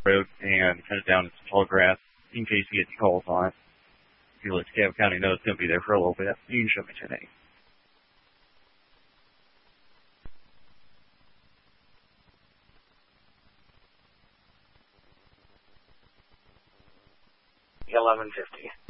road and cut it down to some tall grass in case you get calls on it. If you let DeKalb County know it's going to be there for a little bit, you can show me 1080. $11.50.